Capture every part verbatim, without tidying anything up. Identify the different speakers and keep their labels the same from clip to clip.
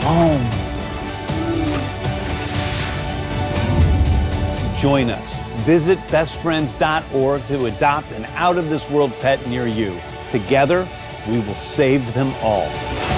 Speaker 1: home. Join us. Visit best friends dot org to adopt an out-of-this-world pet near you. Together, we will save them all.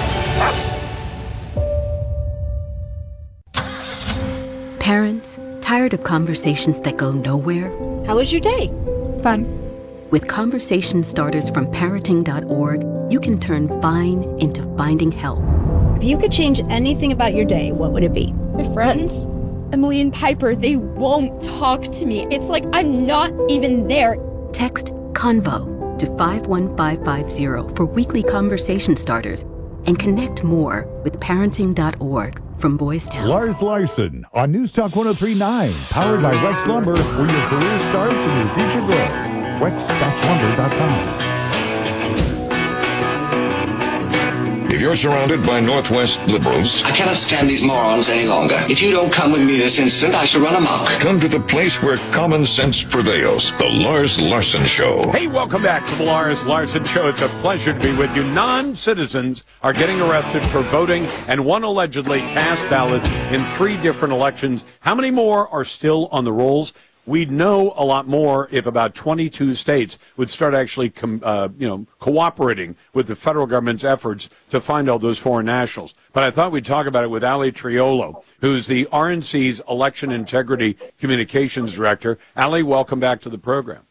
Speaker 2: Parents, tired of conversations that go nowhere?
Speaker 3: How was your day?
Speaker 4: Fun.
Speaker 2: With conversation starters from parenting dot org, you can turn fine into finding help.
Speaker 3: If you could change anything about your day, what would it be?
Speaker 4: My friends, Emily and Piper, they won't talk to me. It's like I'm not even there.
Speaker 2: Text CONVO to five one five five zero for weekly conversation starters and connect more with parenting dot org from Boys Town.
Speaker 5: Lars Larson on News Talk one oh three point nine, powered by Rex Lumber, where your career starts and your future grows. Rex lumber dot com.
Speaker 6: If you're surrounded by Northwest liberals,
Speaker 7: I cannot stand these morons any longer. If you don't come with me this instant, I shall run amok.
Speaker 6: Come to the place where common sense prevails. The Lars Larson Show.
Speaker 8: Hey, welcome back to the Lars Larson Show. It's a pleasure to be with you. Non-citizens are getting arrested for voting, and one allegedly cast ballots in three different elections. How many more are still on the rolls? We'd know a lot more if about twenty-two states would start actually, com- uh, you know, cooperating with the federal government's efforts to find all those foreign nationals. But I thought we'd talk about it with Ali Triolo, who's the R N C's Election Integrity Communications Director. Ali, welcome back to the program.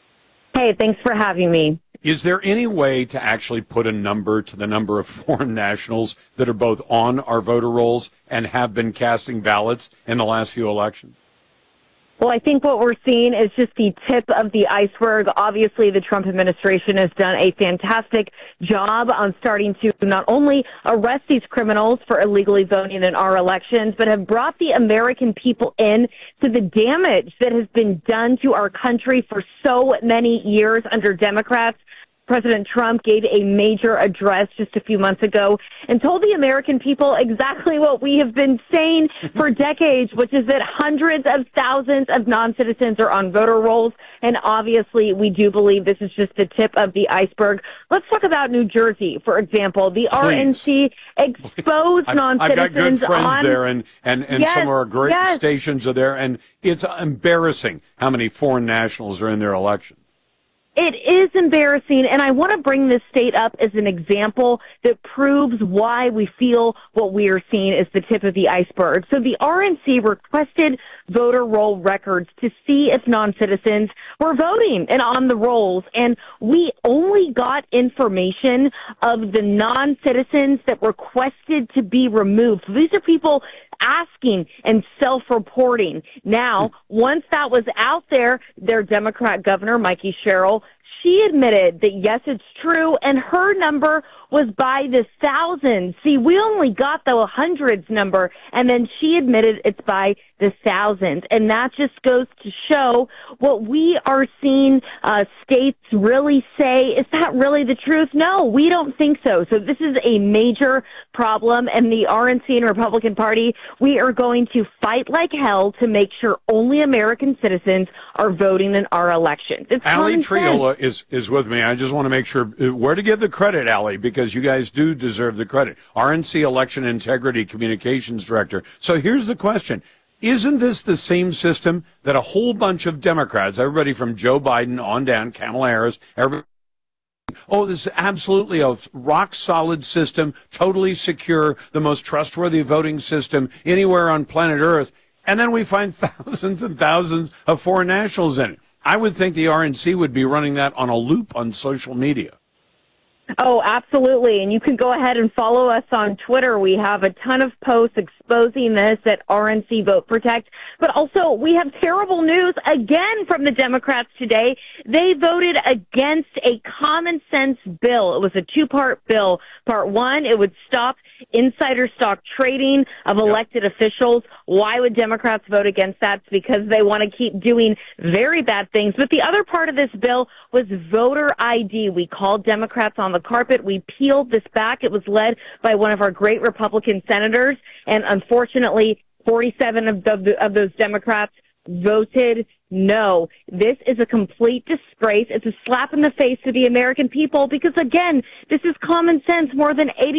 Speaker 9: Hey, thanks for having me.
Speaker 8: Is there any way to actually put a number to the number of foreign nationals that are both on our voter rolls and have been casting ballots in the last few elections?
Speaker 9: Well, I think what we're seeing is just the tip of the iceberg. Obviously, the Trump administration has done a fantastic job on starting to not only arrest these criminals for illegally voting in our elections, but have brought the American people in to the damage that has been done to our country for so many years under Democrats. President Trump gave a major address just a few months ago and told the American people exactly what we have been saying for decades, which is that hundreds of thousands of non-citizens are on voter rolls. And obviously, we do believe this is just the tip of the iceberg. Let's talk about New Jersey, for example. The Please. R N C exposed non-citizens.
Speaker 8: I've got good friends
Speaker 9: on,
Speaker 8: there, and, and, and
Speaker 9: yes,
Speaker 8: some of our great
Speaker 9: yes.
Speaker 8: stations are there, and it's embarrassing how many foreign nationals are in their election.
Speaker 9: It is embarrassing, and I want to bring this state up as an example that proves why we feel what we are seeing is the tip of the iceberg. So the R N C requested voter roll records to see if non-citizens were voting and on the rolls, and we only got information of the non-citizens that requested to be removed. So these are people asking and self-reporting. Now, once that was out there, their Democrat governor, Mikey Sherrill, she admitted that, yes, it's true, and her number was by the thousands. See, we only got the hundreds number, and then she admitted it's by the thousands. And that just goes to show what we are seeing uh, states really say. Is that really the truth? No, we don't think so. So this is a major problem, and the R N C and Republican Party, we are going to fight like hell to make sure only American citizens are voting in our elections. It's
Speaker 8: Ali
Speaker 9: common
Speaker 8: Triola
Speaker 9: sense.
Speaker 8: is, is with me. I just want to make sure uh, where to give the credit, Ali, because you guys do deserve the credit. R N C Election Integrity Communications Director. So here's the question. Isn't this the same system that a whole bunch of Democrats, everybody from Joe Biden on down, Kamala Harris, everybody, oh, this is absolutely a rock-solid system, totally secure, the most trustworthy voting system anywhere on planet Earth, and then we find thousands and thousands of foreign nationals in it. I would think the R N C would be running that on a loop on social media.
Speaker 9: Oh, absolutely. And you can go ahead and follow us on Twitter. We have a ton of posts exposing this at R N C Vote Protect. But also, we have terrible news again from the Democrats today. They voted against a common sense bill. It was a two-part bill. Part one, it would stop insider stock trading of elected yep. officials. Why would Democrats vote against that? It's because they want to keep doing very bad things. But the other part of this bill was voter I D. We called Democrats on the carpet. We peeled this back. It was led by one of our great Republican senators, and unfortunately, forty-seven of, the, of those Democrats voted no. This is a complete disgrace. It's a slap in the face to the American people because, again, this is common sense. More than eighty